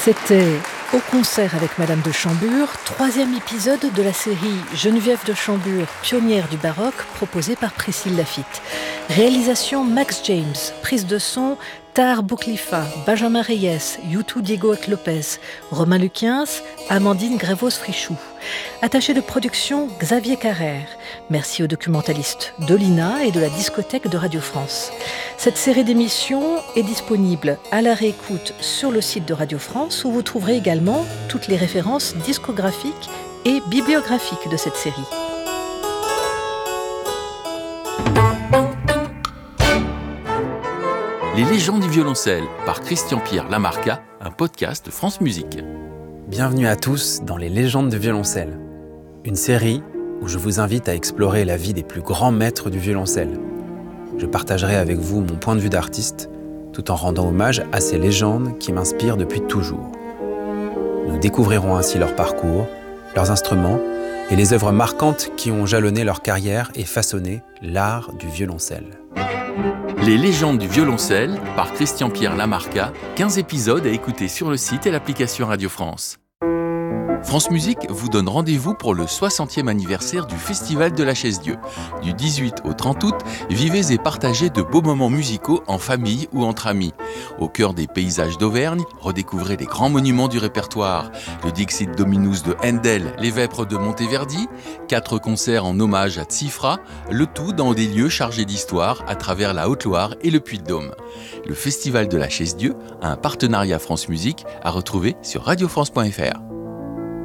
C'était Au concert avec Madame de Chambure, 3e épisode de la série Geneviève de Chambure, pionnière du baroque, proposée par Priscille Laffitte. Réalisation Max James, prise de son Tahar Bouklifa, Benjamin Reyes, Youtou Diego Lopez, Romain Luquiens, Amandine Grévos-Frichou. Attaché de production Xavier Carrère. Merci aux documentalistes de l'INA et de la discothèque de Radio France. Cette série d'émissions est disponible à la réécoute sur le site de Radio France où vous trouverez également toutes les références discographiques et bibliographiques de cette série. Les légendes du violoncelle par Christian-Pierre Lamarca, un podcast de France Musique. Bienvenue à tous dans Les légendes du violoncelle, une série où je vous invite à explorer la vie des plus grands maîtres du violoncelle. Je partagerai avec vous mon point de vue d'artiste, tout en rendant hommage à ces légendes qui m'inspirent depuis toujours. Nous découvrirons ainsi leur parcours, leurs instruments et les œuvres marquantes qui ont jalonné leur carrière et façonné l'art du violoncelle. Les légendes du violoncelle par Christian-Pierre Lamarca, 15 épisodes à écouter sur le site et l'application Radio France. France Musique vous donne rendez-vous pour le 60e anniversaire du Festival de la Chaise-Dieu. Du 18 au 30 août, vivez et partagez de beaux moments musicaux en famille ou entre amis. Au cœur des paysages d'Auvergne, redécouvrez les grands monuments du répertoire. Le Dixit Dominus de Handel, les Vêpres de Monteverdi, 4 concerts en hommage à Tsifra, le tout dans des lieux chargés d'histoire à travers la Haute-Loire et le Puy-de-Dôme. Le Festival de la Chaise-Dieu a un partenariat France Musique à retrouver sur radiofrance.fr.